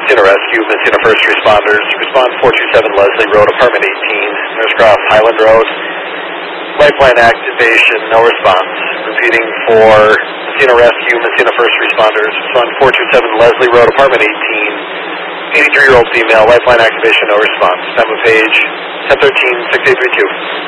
Messina Rescue, Messina First Responders. Respond 427 Leslie Road, apartment 18, Nurse Cross, Highland Road. Lifeline activation, no response. Repeating for Messina Rescue, Messina First Responders. Respond 427 Leslie Road, apartment 18, 83-year-old female. Lifeline activation, no response. Time of page 1013-6832.